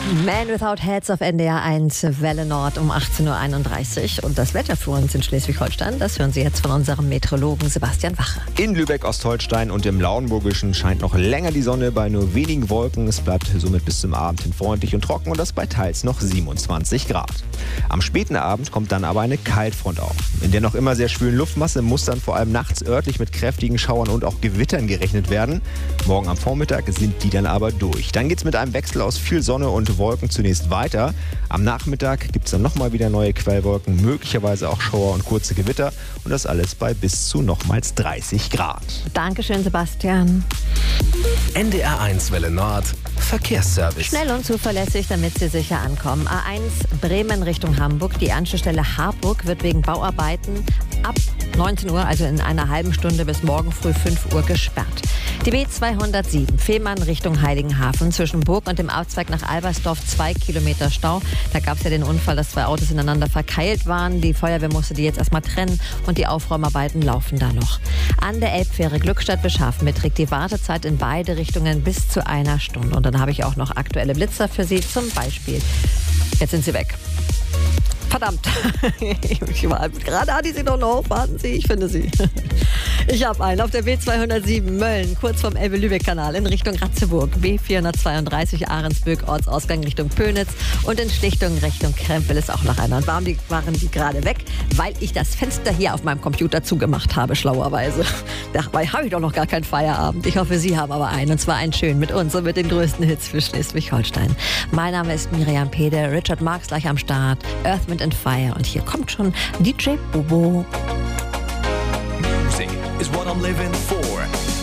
Man Without Heads auf NDR 1 Welle Nord um 18.31 Uhr. Und das Wetter für uns in Schleswig-Holstein, das hören Sie jetzt von unserem Meteorologen Sebastian Wache. In Lübeck-Ostholstein und im Lauenburgischen scheint noch länger die Sonne bei nur wenigen Wolken. Es bleibt somit bis zum Abend hin freundlich und trocken und das bei teils noch 27 Grad. Am späten Abend kommt dann aber eine Kaltfront auf. In der noch immer sehr schwülen Luftmasse muss dann vor allem nachts örtlich mit kräftigen Schauern und auch Gewittern gerechnet werden. Morgen am Vormittag sind die dann aber durch. Dann geht es mit einem Wechsel aus viel Sonne und Wolken zunächst weiter. Am Nachmittag gibt es dann nochmal wieder neue Quellwolken, möglicherweise auch Schauer und kurze Gewitter. Und das alles bei bis zu nochmals 30 Grad. Dankeschön, Sebastian. NDR 1 Welle Nord Verkehrsservice. Schnell und zuverlässig, damit Sie sicher ankommen. A1 Bremen Richtung Hamburg. Die Anschlussstelle Harburg wird wegen Bauarbeiten ab 19 Uhr, also in einer halben Stunde bis morgen früh 5 Uhr gesperrt. Die B207 Fehmarn Richtung Heiligenhafen zwischen Burg und dem Abzweig nach Albersdorf 2 Kilometer Stau. Da gab es ja den Unfall, dass 2 Autos ineinander verkeilt waren. Die Feuerwehr musste die jetzt erstmal trennen und die Aufräumarbeiten laufen da noch. An der Elbfähre Glückstadt-Beschaffen beträgt die Wartezeit in beide Richtungen bis zu 1 Stunde. Und dann habe ich auch noch aktuelle Blitzer für Sie, zum Beispiel. Jetzt sind sie weg. Verdammt. Gerade hatte ich sie noch auf. Warten Sie, ich finde sie. Ich habe einen auf der B207 Mölln, kurz vom Elbe-Lübeck-Kanal in Richtung Ratzeburg. B432 Ahrensböck, Ortsausgang Richtung Pönitz und in Schlichtung Richtung Krempel ist auch noch einer. Und warum waren die gerade weg? Weil ich das Fenster hier auf meinem Computer zugemacht habe, schlauerweise. Dabei habe ich doch noch gar keinen Feierabend. Ich hoffe, Sie haben aber einen. Und zwar einen schönen mit uns und mit den größten Hits für Schleswig-Holstein. Mein Name ist Miriam Pede, Richard Marx gleich am Start, Earth, Wind and Fire. Und hier kommt schon DJ Bobo. Music is what I'm living for.